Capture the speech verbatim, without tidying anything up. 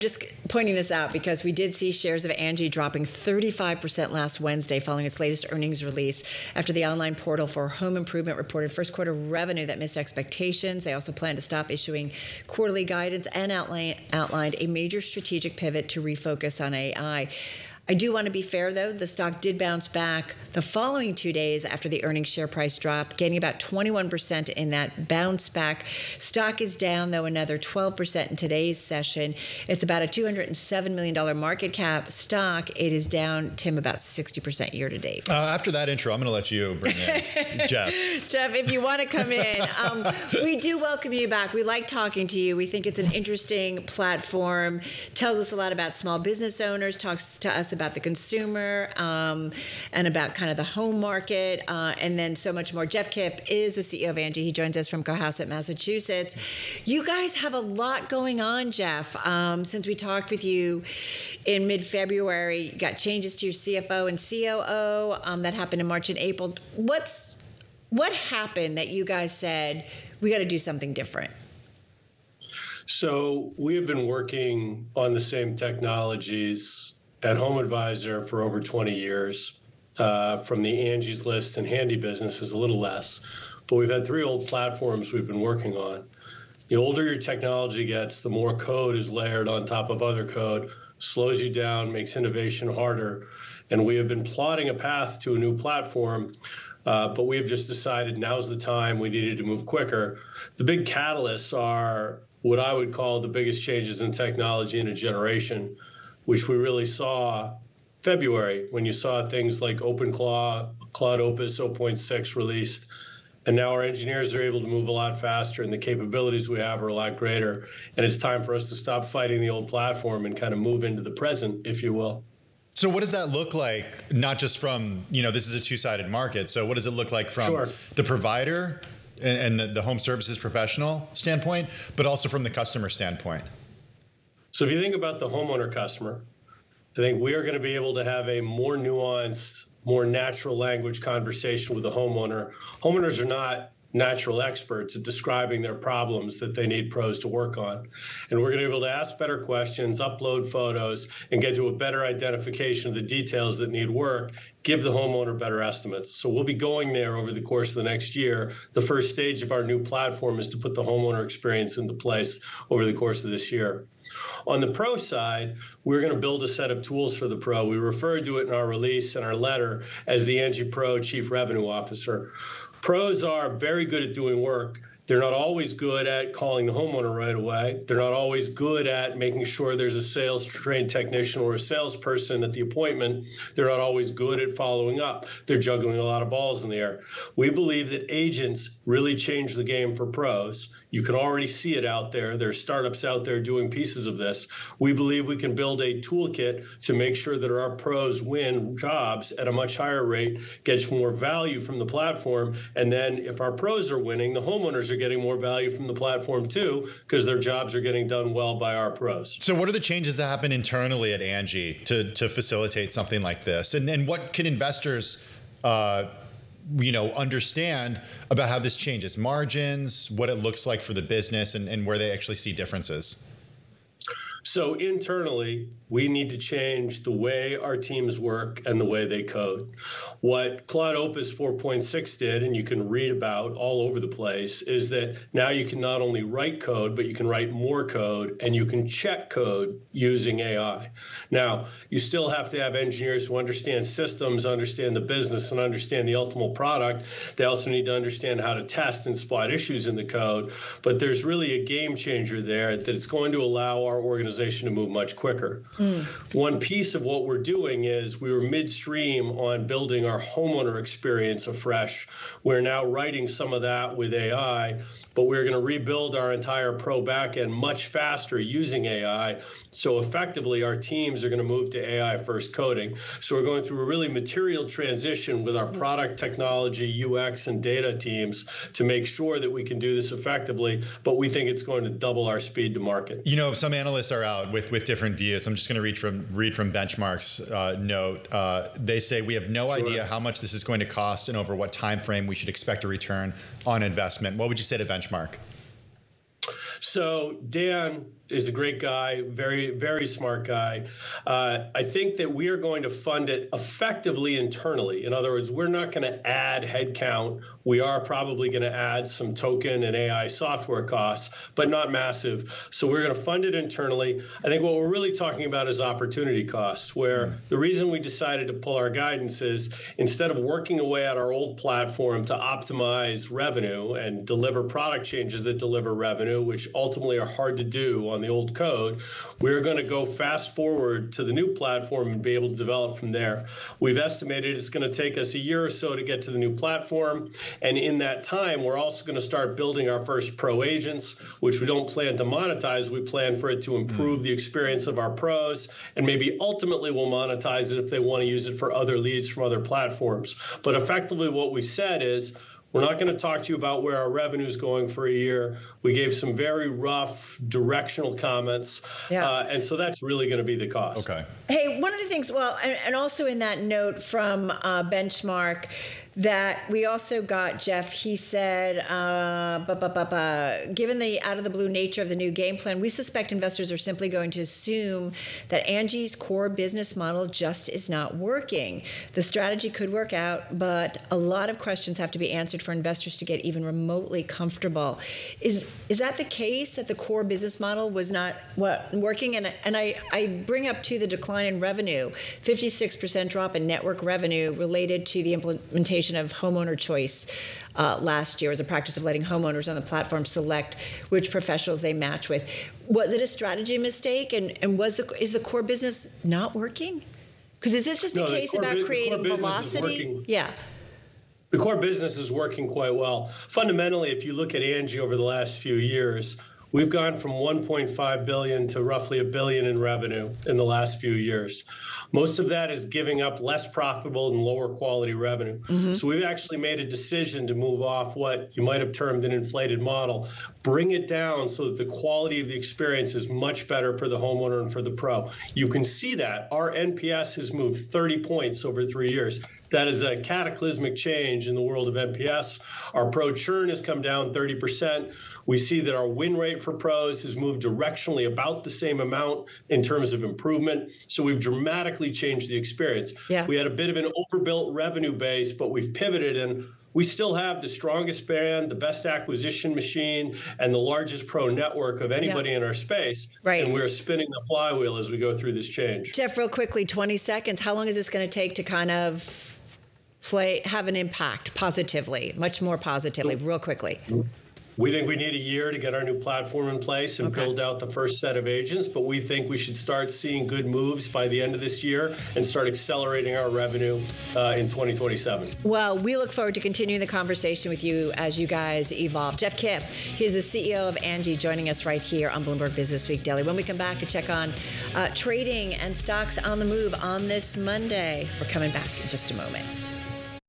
Just pointing this out because we did see shares of Angi dropping thirty-five percent last Wednesday following its latest earnings release after the online portal for home improvement reported first quarter revenue that missed expectations. They also plan to stop issuing quarterly guidance and outline, outlined a major strategic pivot to refocus on A I. I do want to be fair, though. The stock did bounce back the following two days after the earnings share price drop, gaining about twenty-one percent in that bounce back. Stock is down, though, another twelve percent in today's session. It's about a two hundred seven million dollars market cap stock. It is down, Tim, about sixty percent year to date. Uh, after that intro, I'm going to let you bring in Jeff. Jeff, if you want to come in, um, we do welcome you back. We like talking to you. We think it's an interesting platform. Tells us a lot about small business owners, talks to us about the consumer um, and about kind of the home market uh, and then so much more. Jeff Kipp is the C E O of Angi. He joins us from Cohasset, Massachusetts. You guys have a lot going on, Jeff. Um, since we talked with you in mid-February, you got changes to your C F O and C O O um, that happened in March and April. What's what happened that you guys said, we got to do something different? So we have been working on the same technologies at HomeAdvisor for over twenty years. Uh, from the Angie's List and Handy business is a little less, but we've had three old platforms we've been working on. The older your technology gets, the more code is layered on top of other code, slows you down, makes innovation harder. And we have been plotting a path to a new platform, uh, but we have just decided now's the time. We needed to move quicker. The big catalysts are what I would call the biggest changes in technology in a generation, which we really saw February when you saw things like OpenClaw, Claude Opus zero point six released. And now our engineers are able to move a lot faster and the capabilities we have are a lot greater. And it's time for us to stop fighting the old platform and kind of move into the present, if you will. So what does that look like, not just from, you know, this is a two-sided market. So what does it look like from Sure. the provider and the, the home services professional standpoint, but also from the customer standpoint? So if you think about the homeowner customer, I think we are going to be able to have a more nuanced, more natural language conversation with the homeowner. Homeowners are not natural experts at describing their problems that they need pros to work on. And we're going to be able to ask better questions, upload photos, and get to a better identification of the details that need work, give the homeowner better estimates. So we'll be going there over the course of the next year. The first stage of our new platform is to put the homeowner experience into place over the course of this year. On the pro side, we're going to build a set of tools for the pro. We referred to it in our release and our letter as the Angi Pro Chief Revenue Officer. Pros are very good at doing work. They're not always good at calling the homeowner right away. They're not always good at making sure there's a sales trained technician or a salesperson at the appointment. They're not always good at following up. They're juggling a lot of balls in the air. We believe that agents really change the game for pros. You can already see it out there. There's startups out there doing pieces of this. We believe we can build a toolkit to make sure that our pros win jobs at a much higher rate, gets more value from the platform. And then if our pros are winning, the homeowners are getting more value from the platform too, because their jobs are getting done well by our pros. So what are the changes that happen internally at Angi to, to facilitate something like this? And, and what can investors uh, you know, understand about how this changes margins, what it looks like for the business, and, and where they actually see differences? So internally, we need to change the way our teams work and the way they code. What Claude Opus four point six did, and you can read about all over the place, is that now you can not only write code, but you can write more code, and you can check code using A I. Now, you still have to have engineers who understand systems, understand the business, and understand the ultimate product. They also need to understand how to test and spot issues in the code. But there's really a game changer there that it's going to allow our organization to move much quicker. Mm. One piece of what we're doing is we were midstream on building our homeowner experience afresh. We're now writing some of that with A I, but we're going to rebuild our entire pro backend much faster using A I. So effectively, our teams are going to move to A I first coding. So we're going through a really material transition with our product, technology, U X, and data teams to make sure that we can do this effectively, but we think it's going to double our speed to market. You know, some analysts are out with, with different views. I'm just going to read from read from Benchmark's uh, note. Uh, they say, we have no sure. idea how much this is going to cost and over what time frame we should expect a return on investment. What would you say to Benchmark? So Dan is a great guy, very, very smart guy. Uh, I think that we are going to fund it effectively internally. In other words, we're not going to add headcount. We are probably going to add some token and A I software costs, but not massive. So we're going to fund it internally. I think what we're really talking about is opportunity costs, where the reason we decided to pull our guidance is instead of working away at our old platform to optimize revenue and deliver product changes that deliver revenue, which ultimately are hard to do on the old code, we're going to go fast forward to the new platform and be able to develop from there. We've estimated it's going to take us a year or so to get to the new platform. And in that time, we're also going to start building our first pro agents, which we don't plan to monetize. We plan for it to improve the experience of our pros, and maybe ultimately we'll monetize it if they want to use it for other leads from other platforms. But effectively what we said is, we're not going to talk to you about where our revenue is going for a year. We gave some very rough directional comments. Yeah. Uh, and so that's really going to be the cost. Okay. Hey, one of the things, well, and, and also in that note from uh, Benchmark, that we also got, Jeff, he said, uh, bu- bu- bu- bu- given the out-of-the-blue nature of the new game plan, we suspect investors are simply going to assume that Angie's core business model just is not working. The strategy could work out, but a lot of questions have to be answered for investors to get even remotely comfortable. Is is that the case, that the core business model was not what working? And, and I, I bring up, too, the decline in revenue, fifty-six percent drop in network revenue related to the implementation of homeowner choice uh, last year as a practice of letting homeowners on the platform select which professionals they match with. Was it a strategy mistake? And, and was the is the core business not working? Because is this just No, a case core, about creating velocity? Yeah. The core business is working quite well. Fundamentally, if you look at Angie over the last few years, we've gone from one point five billion dollars to roughly a billion in revenue in the last few years. Most of that is giving up less profitable and lower quality revenue. Mm-hmm. So we've actually made a decision to move off what you might have termed an inflated model, bring it down so that the quality of the experience is much better for the homeowner and for the pro. You can see that. Our N P S has moved thirty points over three years. That is a cataclysmic change in the world of N P S. Our pro churn has come down thirty percent. We see that our win rate for pros has moved directionally about the same amount in terms of improvement. So we've dramatically changed the experience. Yeah. We had a bit of an overbuilt revenue base, but we've pivoted, and we still have the strongest brand, the best acquisition machine, and the largest pro network of anybody yeah. in our space. Right. And we're spinning the flywheel as we go through this change. Jeff, real quickly, twenty seconds. How long is this going to take to kind of play, have an impact positively, much more positively, real quickly? We think we need a year to get our new platform in place and okay. build out the first set of agents, but we think we should start seeing good moves by the end of this year and start accelerating our revenue uh, in twenty twenty-seven. Well, we look forward to continuing the conversation with you as you guys evolve. Jeff Kipp, he's the C E O of Angie, joining us right here on Bloomberg Business Week Daily. When we come back and check on uh, trading and stocks on the move on this Monday, we're coming back in just a moment.